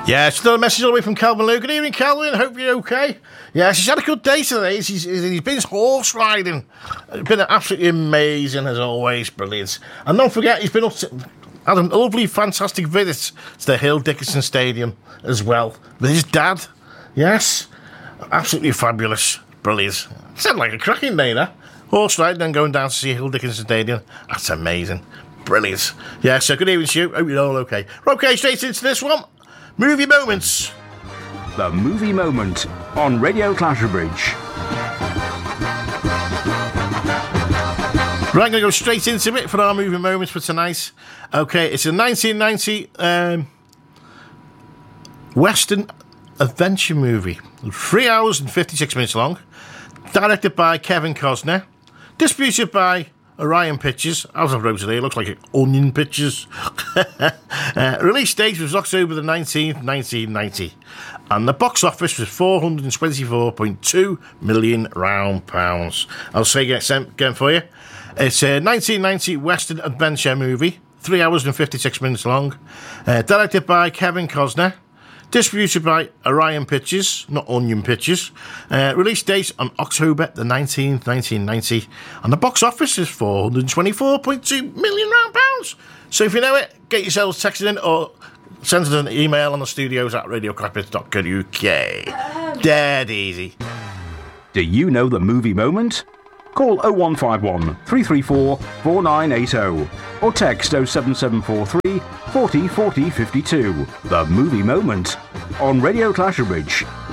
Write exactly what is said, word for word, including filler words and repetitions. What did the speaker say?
Yeah, still a message all the way from Calvin Lou. Good evening, Calvin. Hope you're okay. Yeah, she's had a good day today. He's, he's been horse riding. It's been absolutely amazing, as always. Brilliant. And don't forget, he's been up to, had a lovely, fantastic visit to the Hill Dickinson Stadium as well with his dad. Yes, absolutely fabulous. Brilliant. Sounded like a cracking day, that. Horse riding and going down to see Hill Dickinson Stadium. That's amazing. Brilliant. Yeah, so good evening to you. Hope you're all okay. Okay, straight into this one. Movie Moments. The Movie Moment on Radio Clatterbridge. Right, I'm going to go straight into it for our Movie Moments for tonight. Okay, it's a nineteen ninety um, Western adventure movie. Three hours and fifty-six minutes long. Directed by Kevin Costner. Distributed by Orion Pictures. As I wrote it here, it looks like Onion Pictures. uh, release date was October the nineteenth, nineteen ninety. And the box office was four hundred twenty-four point two million round pounds. I'll say it again for you. It's a nineteen ninety Western adventure movie. three hours and fifty-six minutes long. Uh, directed by Kevin Costner. Distributed by Orion Pictures, not Onion Pictures. Uh, release date on October the nineteenth, nineteen ninety. And the box office is four hundred twenty-four point two million round pounds. So if you know it, get yourselves texted in or send us an email on the studios at radio clatterbridge dot co dot uk. Dead easy. Do you know the Movie Moment? Call oh one five one, three three four, four nine eight oh or text oh seven seven four three, four oh four oh five two. The Movie Moment on Radio Clatterbridge.